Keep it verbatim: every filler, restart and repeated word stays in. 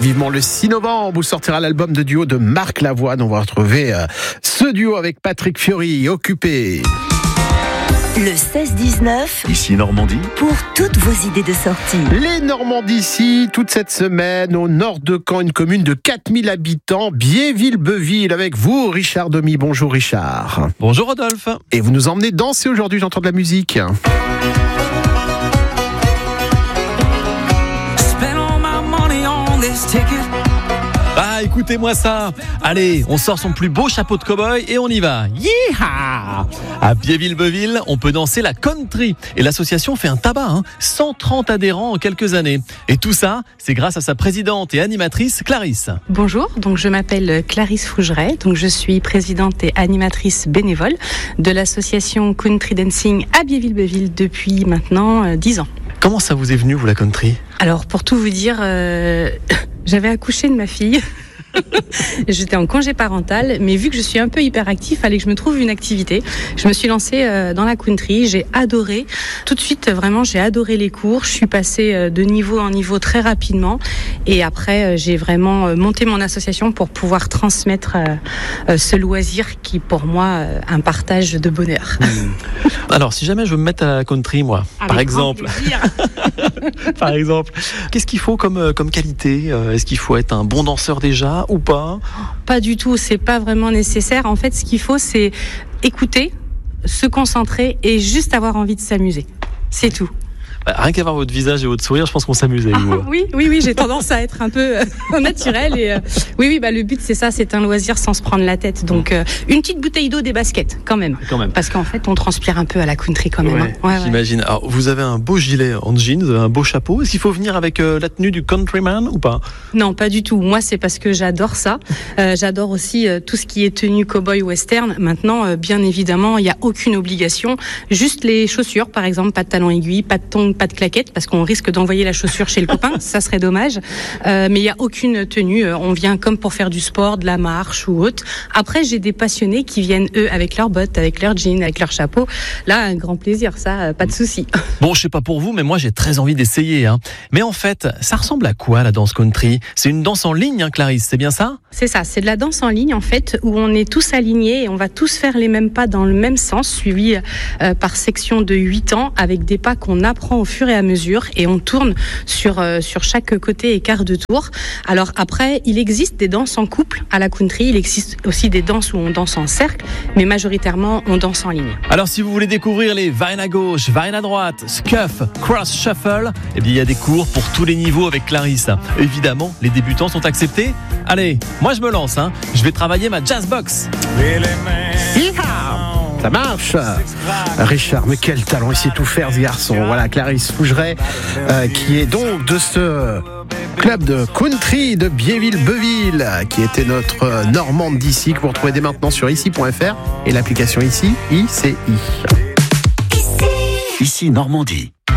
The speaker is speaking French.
vivement le six novembre où sortira l'album de duo de Marc Lavoine. On va retrouver euh, ce duo avec Patrick Fiori, Occupé. Le seize dix-neuf, Ici Normandie, pour toutes vos idées de sortie. Les Normands d'ici, toute cette semaine, au nord de Caen, une commune de quatre mille habitants, Biéville-Beuville, avec vous, Richard Domy. Bonjour Richard. Bonjour Rodolphe. Et vous nous emmenez danser aujourd'hui, j'entends de la musique. Ah, écoutez-moi ça. Allez, on sort son plus beau chapeau de cow-boy et on y va. Yeeha! À Biéville-Beuville, on peut danser la country. Et l'association fait un tabac, hein. cent trente adhérents en quelques années. Et tout ça, c'est grâce à sa présidente et animatrice, Clarisse. Bonjour, donc je m'appelle Clarisse Fougeret, donc je suis présidente et animatrice bénévole de l'association Country Dancing à Biéville-Beuville depuis maintenant euh, dix ans. Comment ça vous est venu, vous, la country? Alors, pour tout vous dire, euh, j'avais accouché de ma fille. J'étais en congé parental, mais vu que je suis un peu hyperactive, il fallait que je me trouve une activité. Je me suis lancée euh, dans la country, j'ai adoré. Tout de suite, vraiment, j'ai adoré les cours. Je suis passée euh, de niveau en niveau très rapidement. Et après, euh, j'ai vraiment euh, monté mon association pour pouvoir transmettre euh, euh, ce loisir qui, pour moi, euh, un partage de bonheur. Mmh. Alors, si jamais je veux me mettre à la country, moi, Avec par exemple, par exemple, qu'est-ce qu'il faut comme, comme qualité? Est-ce qu'il faut être un bon danseur déjà ou pas? Pas du tout, c'est pas vraiment nécessaire. En fait, ce qu'il faut, c'est écouter, se concentrer et juste avoir envie de s'amuser. C'est tout. Rien qu'à voir votre visage et votre sourire, je pense qu'on s'amuse avec vous. Ah, oui, oui, oui, j'ai tendance à être un peu euh, naturelle. Et, euh, oui, oui, bah, le but, c'est ça, c'est un loisir sans se prendre la tête. Donc, euh, une petite bouteille d'eau, des baskets, quand même. Quand même. Parce qu'en fait, on transpire un peu à la country quand même. Ouais, hein. ouais, j'imagine. Ouais. Alors, vous avez un beau gilet en jeans, vous avez un beau chapeau. Est-ce qu'il faut venir avec euh, la tenue du countryman ou pas? Non, pas du tout. Moi, c'est parce que j'adore ça. Euh, j'adore aussi euh, tout ce qui est tenue cow-boy western. Maintenant, euh, bien évidemment, il n'y a aucune obligation. Juste les chaussures, par exemple, pas de talons aiguilles, pas de tongs, pas de claquettes, parce qu'on on risque d'envoyer la chaussure chez le copain, ça serait dommage. Euh, mais il n'y a aucune tenue. On vient comme pour faire du sport, de la marche ou autre. Après, j'ai des passionnés qui viennent, eux, avec leurs bottes, avec leurs jeans, avec leur chapeau. Là, un grand plaisir, ça, pas de souci. Bon, je sais pas pour vous, mais moi, j'ai très envie d'essayer. Hein. Mais en fait, ça ressemble à quoi, la danse country? C'est une danse en ligne, hein, Clarisse, c'est bien ça? C'est ça, c'est de la danse en ligne, en fait, où on est tous alignés et on va tous faire les mêmes pas dans le même sens, suivis euh, par section de huit ans, avec des pas qu'on apprend au fur et à mesure. Et on tourne sur, euh, sur chaque côté et quart de tour. Alors après, il existe des danses en couple à la country. Il existe aussi des danses où on danse en cercle, mais majoritairement, on danse en ligne. Alors si vous voulez découvrir les vines à gauche, vines à droite, scuff, cross shuffle, eh bien il y a des cours pour tous les niveaux avec Clarisse. Évidemment, les débutants sont acceptés. Allez, moi je me lance. Hein. Je vais travailler ma jazz box. Ça marche. Richard, mais quel talent, il sait tout faire ce garçon. Voilà, Clarisse Fougeret, euh, qui est donc de ce club de country de Biéville-Beuville, qui était notre Normande d'ici, que vous retrouvez dès maintenant sur ici point f r et l'application ici, I C I. Ici Normandie.